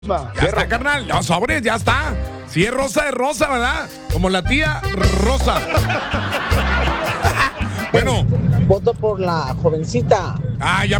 Ya Cierra. está, carnal. No, sobres, ya está. Si es rosa, ¿verdad? Como la tía Rosa. Bueno. Voto por la jovencita. Ah, ya